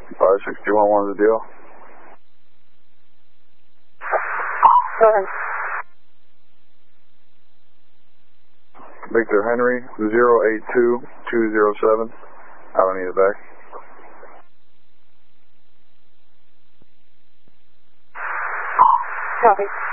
561, what is the deal? Go ahead. Victor Henry, 082207. Alameda back. Copy.